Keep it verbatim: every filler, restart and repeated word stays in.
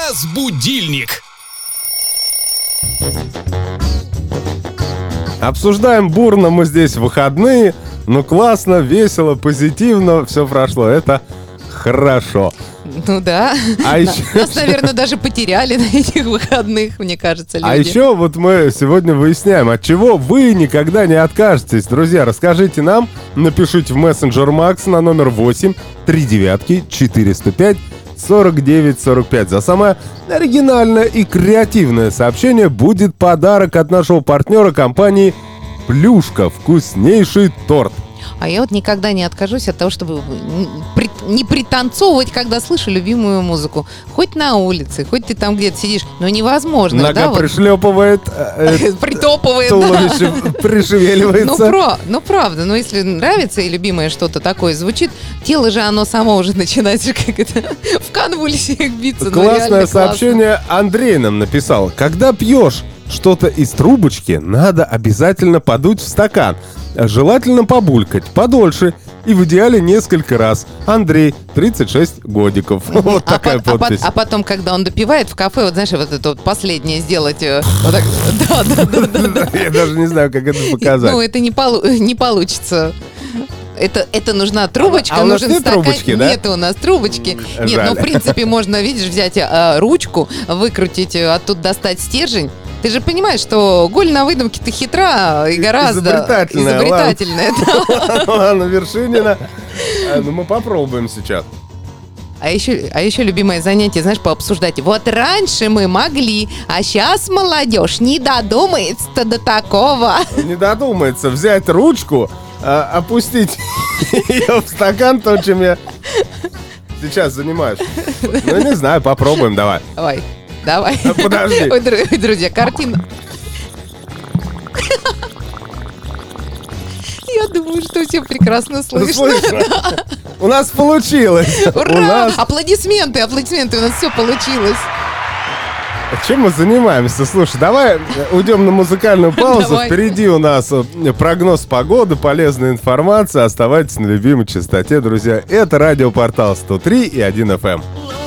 Разбудильник. Обсуждаем бурно мы здесь выходные. Ну классно, весело, позитивно, все прошло. Это хорошо. Ну да. А еще... Нас, наверное, даже потеряли на этих выходных, мне кажется, люди. А еще вот мы сегодня выясняем, от чего вы никогда не откажетесь. Друзья, расскажите нам, напишите в мессенджер Макс на номер восемь три девятки четыреста пять сорок девять сорок пять. За самое оригинальное и креативное сообщение будет подарок от нашего партнера компании «Плюшка». Вкуснейший торт. А я вот никогда не откажусь от того, чтобы не пританцовывать, когда слышу любимую музыку. Хоть на улице, хоть ты там где-то сидишь, но невозможно. Нога да, пришлепывает, э, притопывает, туловище да. пришевеливается. Ну, про, ну, правда, но если нравится и любимое что-то такое звучит, тело же оно само уже начинает как это, в конвульсиях биться. Классное сообщение классно. Андрей нам написал. Когда пьешь что-то из трубочки, надо обязательно подуть в стакан. Желательно побулькать подольше и в идеале несколько раз. Андрей, тридцать шесть годиков. Вот а такая по, подпись. А, а потом, когда он допивает в кафе, вот знаешь, вот это вот последнее сделать. Вот так, да, да, да, да, да. Я даже не знаю, как это показать. Ну, это не, полу- не получится. Это, это нужна трубочка, а, а у нас нужен нет стакан. Трубочки, да? Нет у нас трубочки. Жаль. Нет, ну, в принципе, можно, видишь, взять а, ручку, выкрутить, оттуда достать стержень. Ты же понимаешь, что голь на выдумке-то хитра и гораздо изобретательная. изобретательная. Ладно, Вершинина. Ну, мы попробуем сейчас. А еще, а еще любимое занятие, знаешь, пообсуждать. Вот раньше мы могли, а сейчас молодежь не додумается до такого. Не додумается взять ручку, а, опустить ее в стакан, то, чем я сейчас занимаюсь. Ну, не знаю, попробуем, давай. Давай, давай. Подожди. Ой, друзья, картина. Я думаю, что все прекрасно слышно. Слышно? У нас получилось. Ура! У нас... Аплодисменты, аплодисменты, у нас все получилось. Чем мы занимаемся? Слушай, давай уйдем на музыкальную паузу. Давай. Впереди у нас прогноз погоды, полезная информация. Оставайтесь на любимой частоте, друзья. Это радиопортал сто три и один эф эм.